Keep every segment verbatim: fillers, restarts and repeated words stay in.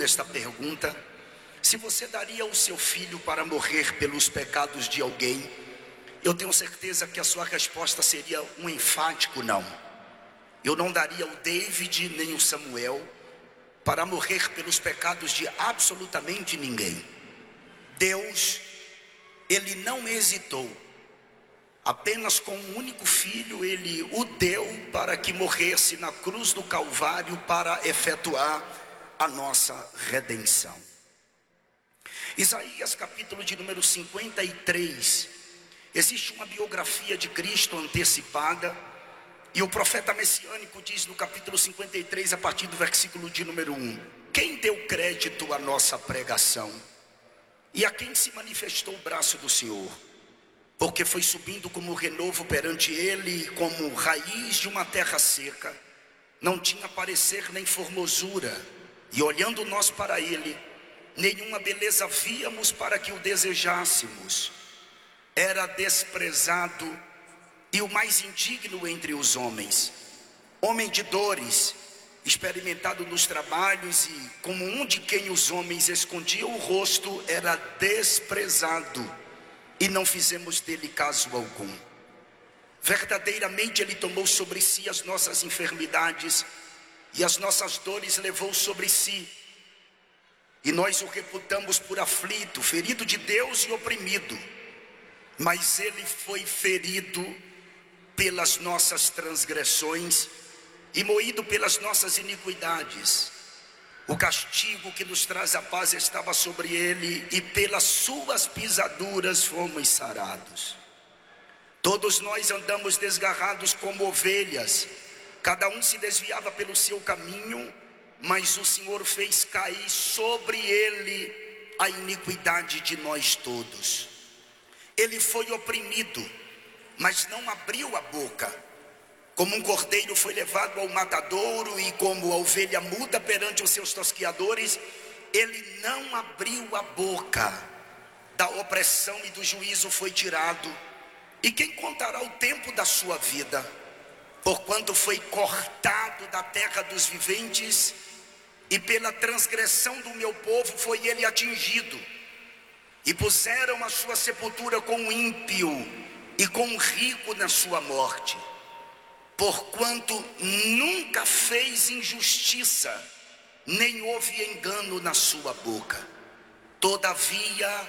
esta pergunta: se você daria o seu filho para morrer pelos pecados de alguém, eu tenho certeza que a sua resposta seria um enfático não. Eu não daria o David nem o Samuel para morrer pelos pecados de absolutamente ninguém. Deus, Ele não hesitou. Apenas com um único filho, Ele o deu para que morresse na cruz do Calvário para efetuar a nossa redenção. Isaías capítulo de número cinquenta e três, existe uma biografia de Cristo antecipada, e o profeta messiânico diz no capítulo cinquenta e três, a partir do versículo de número um: quem deu crédito à nossa pregação? E a quem se manifestou o braço do Senhor? Porque foi subindo como renovo perante ele, como raiz de uma terra seca, não tinha parecer nem formosura, e olhando nós para ele, nenhuma beleza víamos para que o desejássemos. Era desprezado e o mais indigno entre os homens, homem de dores, experimentado nos trabalhos, e como um de quem os homens escondiam o rosto, era desprezado, e não fizemos dele caso algum. Verdadeiramente ele tomou sobre si as nossas enfermidades, e as nossas dores levou sobre si, e nós o reputamos por aflito, ferido de Deus e oprimido. Mas ele foi ferido pelas nossas transgressões e moído pelas nossas iniquidades. O castigo que nos traz a paz estava sobre ele, e pelas suas pisaduras fomos sarados. Todos nós andamos desgarrados como ovelhas, cada um se desviava pelo seu caminho, mas o Senhor fez cair sobre ele a iniquidade de nós todos. Ele foi oprimido, mas não abriu a boca. Como um cordeiro foi levado ao matadouro, e como a ovelha muda perante os seus tosqueadores, ele não abriu a boca. Da opressão e do juízo foi tirado. E quem contará o tempo da sua vida? Porquanto foi cortado da terra dos viventes, e pela transgressão do meu povo foi ele atingido. E puseram a sua sepultura com o ímpio, e com o rico na sua morte. Porquanto nunca fez injustiça, nem houve engano na sua boca. Todavia,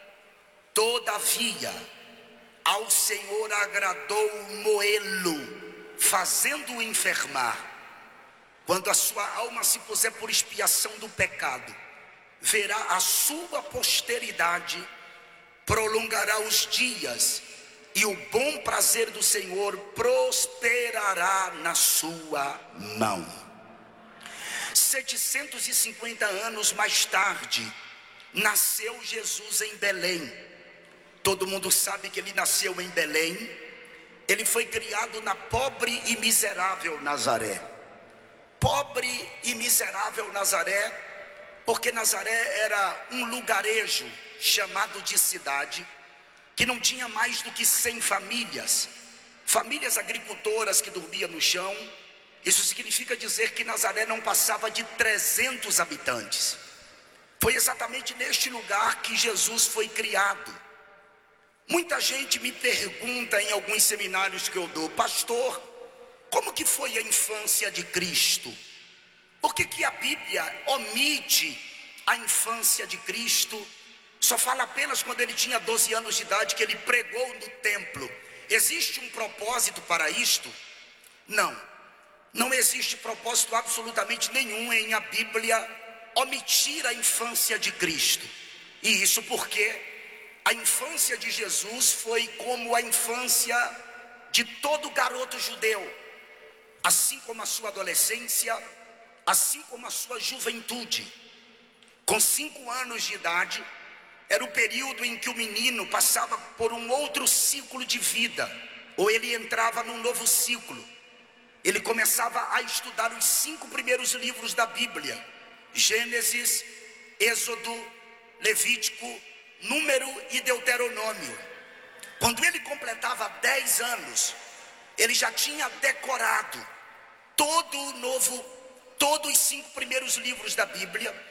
todavia, ao Senhor agradou moê-lo, fazendo-o enfermar. Quando a sua alma se puser por expiação do pecado, verá a sua posteridade, prolongará os dias, e o bom prazer do Senhor prosperará na sua mão. setecentos e cinquenta anos mais tarde, nasceu Jesus em Belém. Todo mundo sabe que ele nasceu em Belém. Ele foi criado na pobre e miserável Nazaré. Pobre e miserável Nazaré, porque Nazaré era um lugarejo chamado de cidade, que não tinha mais do que cem famílias, famílias agricultoras que dormiam no chão. Isso significa dizer que Nazaré não passava de trezentos habitantes. Foi exatamente neste lugar que Jesus foi criado. Muita gente me pergunta em alguns seminários que eu dou: pastor, como que foi a infância de Cristo? Por que que a Bíblia omite a infância de Cristo? Só fala apenas quando ele tinha doze anos de idade, que ele pregou no templo. Existe um propósito para isto? Não, não existe propósito absolutamente nenhum em a Bíblia omitir a infância de Cristo. E isso porque a infância de Jesus foi como a infância de todo garoto judeu, assim como a sua adolescência, assim como a sua juventude. Com cinco anos de idade, era o período em que o menino passava por um outro ciclo de vida, ou ele entrava num novo ciclo. Ele começava a estudar os cinco primeiros livros da Bíblia: Gênesis, Êxodo, Levítico, Número e Deuteronômio. Quando ele completava dez anos, ele já tinha decorado todo o novo, todos os cinco primeiros livros da Bíblia,